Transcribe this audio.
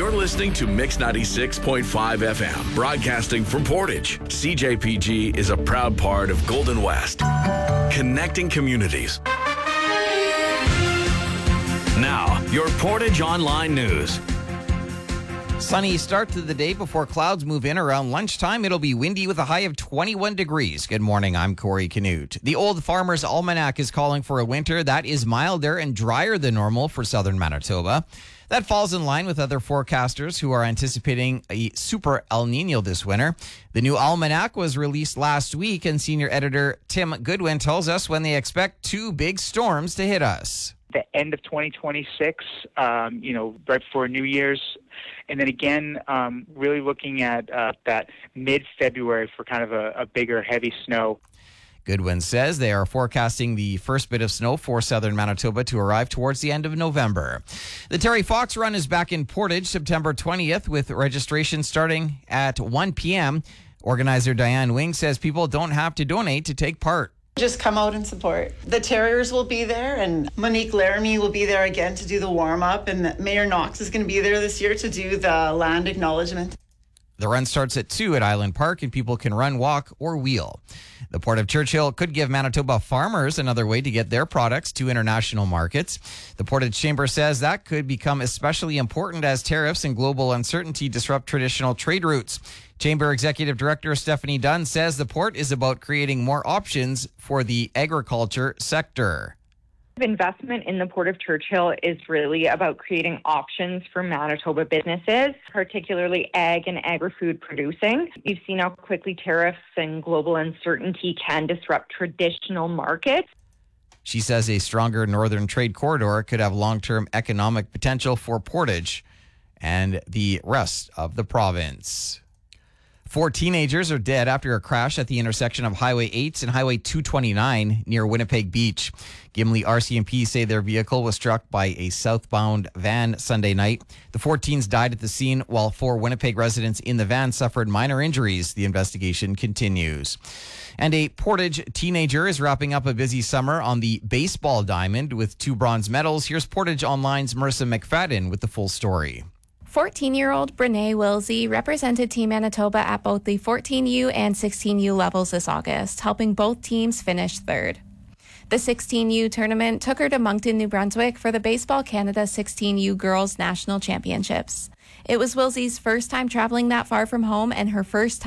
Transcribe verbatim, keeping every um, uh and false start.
You're listening to Mix ninety-six point five F M, broadcasting from Portage. C J P G is a proud part of Golden West, connecting communities. Now, your Portage Online News. Sunny start to the day before clouds move in around lunchtime. It'll be windy with a high of twenty-one degrees. Good morning, I'm Corey Canute. The Old Farmer's Almanac is calling for a winter that is milder and drier than normal for southern Manitoba. That falls in line with other forecasters who are anticipating a super El Nino this winter. The new almanac was released last week, and senior editor Tim Goodwin tells us when they expect two big storms to hit us. The end of twenty twenty-six, um, you know, right before New Year's. And then again, um, really looking at uh, that mid-February for kind of a, a bigger, heavy snow. Goodwin says they are forecasting the first bit of snow for southern Manitoba to arrive towards the end of November. The Terry Fox Run is back in Portage September twentieth with registration starting at one p.m. Organizer Diane Wing says people don't have to donate to take part. Just come out and support. The Terriers will be there, and Monique Laramie will be there again to do the warm-up, and Mayor Knox is going to be there this year to do the land acknowledgement. The run starts at two at Island Park, and people can run, walk, or wheel. The Port of Churchill could give Manitoba farmers another way to get their products to international markets. The Portage Chamber says that could become especially important as tariffs and global uncertainty disrupt traditional trade routes. Chamber Executive Director Stephanie Dunn says the port is about creating more options for the agriculture sector. Investment in the Port of Churchill is really about creating options for Manitoba businesses, particularly ag and agri-food producing. You've seen how quickly tariffs and global uncertainty can disrupt traditional markets. She says a stronger northern trade corridor could have long-term economic potential for Portage and the rest of the province. Four teenagers are dead after a crash at the intersection of Highway eight and Highway two twenty-nine near Winnipeg Beach. Gimli R C M P say their vehicle was struck by a southbound van Sunday night. The four teens died at the scene, while four Winnipeg residents in the van suffered minor injuries. The investigation continues. And a Portage teenager is wrapping up a busy summer on the baseball diamond with two bronze medals. Here's Portage Online's Marissa McFadden with the full story. fourteen-year-old Brene Wilsey represented Team Manitoba at both the fourteen U and sixteen U levels this August, helping both teams finish third. The sixteen U tournament took her to Moncton, New Brunswick for the Baseball Canada sixteen U Girls National Championships. It was Wilsey's first time traveling that far from home and her first time